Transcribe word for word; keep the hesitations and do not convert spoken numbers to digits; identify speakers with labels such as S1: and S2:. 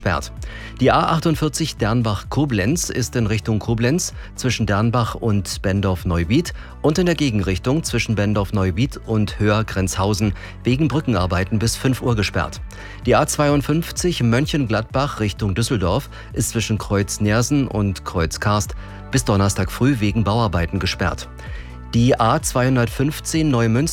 S1: gesperrt. Die A achtundvierzig Dernbach-Koblenz ist in Richtung Koblenz zwischen Dernbach und Bendorf-Neuwied und in der Gegenrichtung zwischen Bendorf-Neuwied und Höhr-Grenzhausen wegen Brückenarbeiten bis fünf Uhr gesperrt. Die A zweiundfünfzig Mönchengladbach Richtung Düsseldorf ist zwischen Kreuz-Nersen und Kreuz-Karst bis Donnerstag früh wegen Bauarbeiten gesperrt. Die A zweihundertfünfzehn Neumünster